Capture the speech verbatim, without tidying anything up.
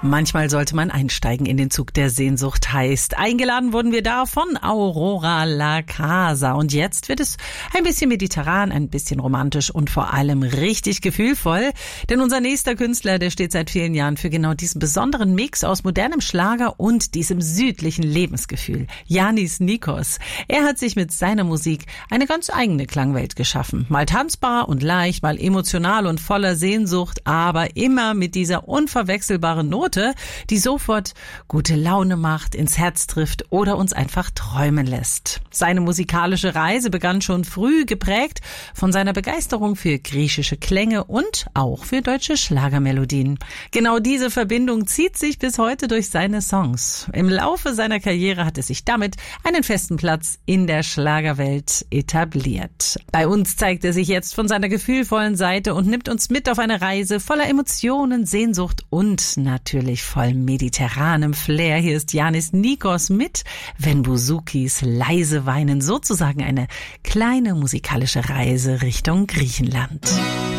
Manchmal sollte man einsteigen in den Zug der Sehnsucht, heißt. Eingeladen wurden wir da von Aurora La Casa. Und jetzt wird es ein bisschen mediterran, ein bisschen romantisch und vor allem richtig gefühlvoll. Denn unser nächster Künstler, der steht seit vielen Jahren für genau diesen besonderen Mix aus modernem Schlager und diesem südlichen Lebensgefühl. Yannis Nikos. Er hat sich mit seiner Musik eine ganz eigene Klangwelt geschaffen. Mal tanzbar und leicht, mal emotional und voller Sehnsucht, aber immer mit dieser unverwechselbaren Note, die sofort gute Laune macht, ins Herz trifft oder uns einfach träumen lässt. Seine musikalische Reise begann schon früh, geprägt von seiner Begeisterung für griechische Klänge und auch für deutsche Schlagermelodien. Genau diese Verbindung zieht sich bis heute durch seine Songs. Im Laufe seiner Karriere hat er sich damit einen festen Platz in der Schlagerwelt etabliert. Bei uns zeigt er sich jetzt von seiner gefühlvollen Seite und nimmt uns mit auf eine Reise voller Emotionen, Sehnsucht und natürlich voll mediterranem Flair. Hier ist Yannis Nikos mit Wenn Bouzoukis leise weinen, sozusagen eine kleine musikalische Reise Richtung Griechenland.